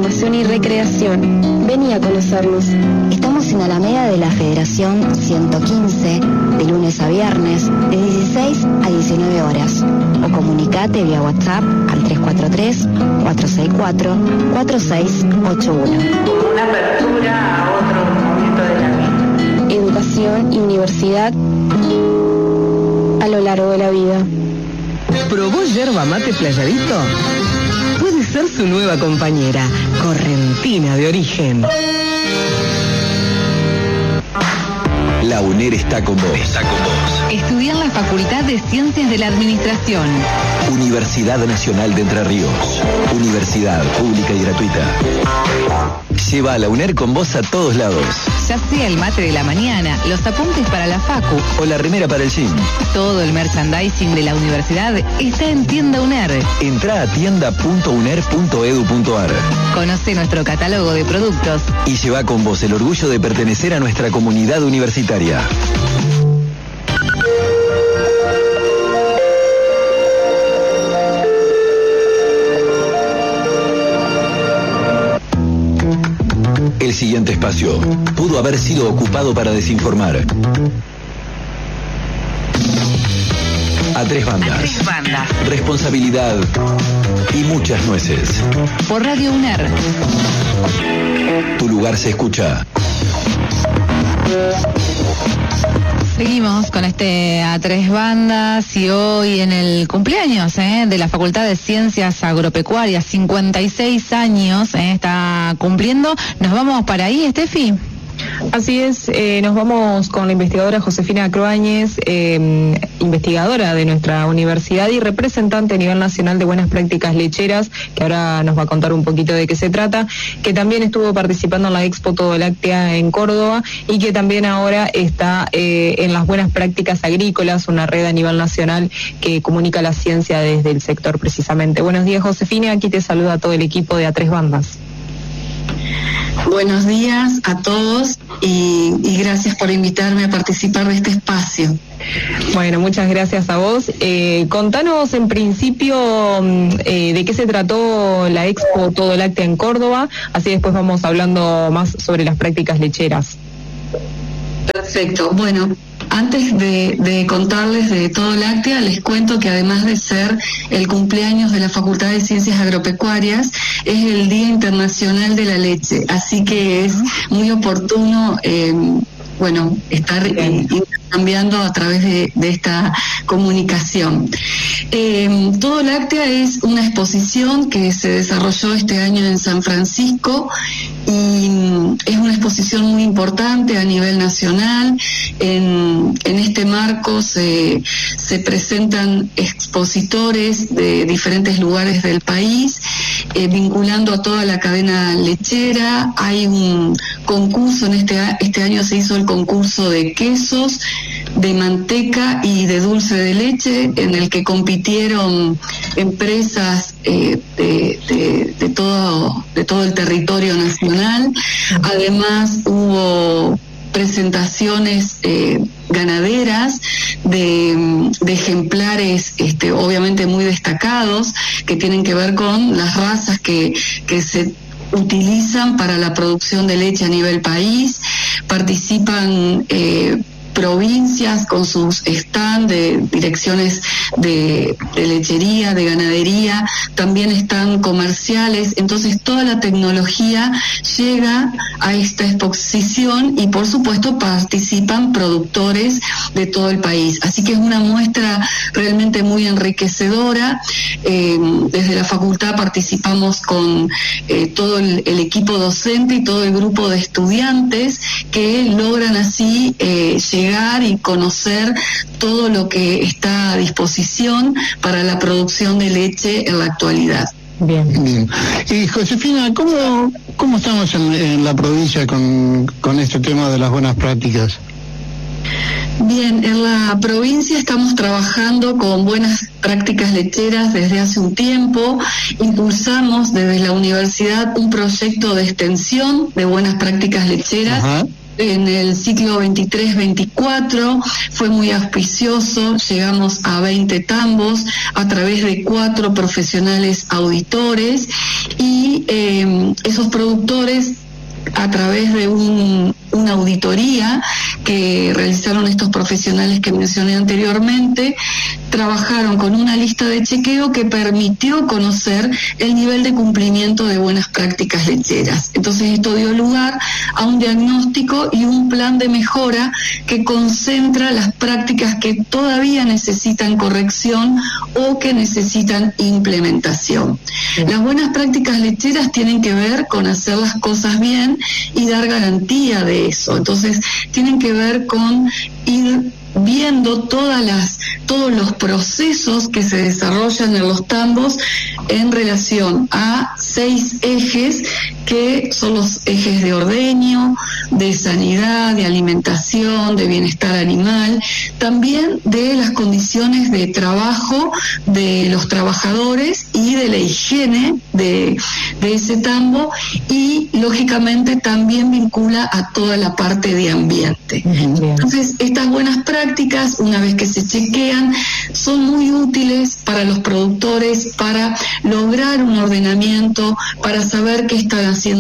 información y recreación. Vení a conocernos. Estamos en Alameda de la Federación 115, de lunes a viernes, de 16 a 19 horas. O comunicate vía WhatsApp al 343-464-4681. Una apertura a otro momento de la vida. Educación y universidad a lo largo de la vida. ¿Probó yerba mate Playadito? Puede ser su nueva compañera, correntina de origen. La UNER está con vos. Estudia en la Facultad de Ciencias de la Administración. Universidad Nacional de Entre Ríos. Universidad pública y gratuita. Lleva a la UNER con vos a todos lados. Ya sea el mate de la mañana, los apuntes para la facu o la remera para el gym. Todo el merchandising de la universidad está en Tienda UNER. Entrá a tienda.uner.edu.ar. Conoce nuestro catálogo de productos y lleva con vos el orgullo de pertenecer a nuestra comunidad universitaria. El siguiente espacio pudo haber sido ocupado para desinformar. A tres bandas. Responsabilidad y muchas nueces. Por Radio UNER. Tu lugar se escucha. Seguimos con este A Tres Bandas y hoy en el cumpleaños de la Facultad de Ciencias Agropecuarias, 56 años está cumpliendo. ¿Nos vamos para ahí, Estefi? Así es, nos vamos con la investigadora Josefina Cruáñez, investigadora de nuestra universidad y representante a nivel nacional de buenas prácticas lecheras, que ahora nos va a contar un poquito de qué se trata, que también estuvo participando en la Expo Todo Láctea en Córdoba y que también ahora está en las buenas prácticas agrícolas, una red a nivel nacional que comunica la ciencia desde el sector precisamente. Buenos días, Josefina, aquí te saluda todo el equipo de A Tres Bandas. Buenos días a todos y gracias por invitarme a participar de este espacio. Bueno, muchas gracias a vos. Contanos en principio de qué se trató la Expo Todo Láctea en Córdoba, así después vamos hablando más sobre las prácticas lecheras. Perfecto. Bueno, antes de contarles de Todo Láctea, les cuento que además de ser el cumpleaños de la Facultad de Ciencias Agropecuarias, es el Día Internacional de la Leche, así que es muy oportuno estar intercambiando a través de esta comunicación. Todo Láctea es una exposición que se desarrolló este año en San Francisco y es una exposición muy importante a nivel nacional. En este marco se presentan expositores de diferentes lugares del país, vinculando a toda la cadena lechera. Hay un concurso, este año se hizo el concurso de quesos, de manteca y de dulce de leche, en el que compitieron empresas de todo el territorio nacional. Además hubo presentaciones ganaderas de ejemplares obviamente muy destacados, que tienen que ver con las razas que se utilizan para la producción de leche a nivel país. Participan provincias con sus stand de direcciones de lechería, de ganadería, también están comerciales. Entonces toda la tecnología llega a esta exposición y por supuesto participan productores de todo el país, así que es una muestra realmente muy enriquecedora. Desde la facultad participamos con todo el equipo docente y todo el grupo de estudiantes que logran así llegar y conocer todo lo que está a disposición para la producción de leche en la actualidad. Bien. Y Josefina, ¿cómo estamos en la provincia con este tema de las buenas prácticas? Bien, en la provincia estamos trabajando con buenas prácticas lecheras desde hace un tiempo. Impulsamos desde la universidad un proyecto de extensión de buenas prácticas lecheras. en el ciclo 23-24 fue muy auspicioso, llegamos a 20 tambos a través de 4 profesionales auditores y esos productores, a través de una auditoría que realizaron estos profesionales que mencioné anteriormente, trabajaron con una lista de chequeo que permitió conocer el nivel de cumplimiento de buenas prácticas lecheras. Entonces esto dio lugar a un diagnóstico y un plan de mejora que concentra las prácticas que todavía necesitan corrección o que necesitan implementación. Las buenas prácticas lecheras tienen que ver con hacer las cosas bien y dar garantía de eso. Entonces tienen que ver con ir viendo todos los procesos que se desarrollan en los tambos en relación a 6 ejes que son los ejes de ordeño, de sanidad, de alimentación, de bienestar animal, también de las condiciones de trabajo de los trabajadores y de la higiene de ese tambo, y lógicamente también vincula a toda la parte de ambiente. Entonces estas buenas prácticas, una vez que se chequean, son muy útiles para los productores para lograr un ordenamiento, para saber qué están haciendo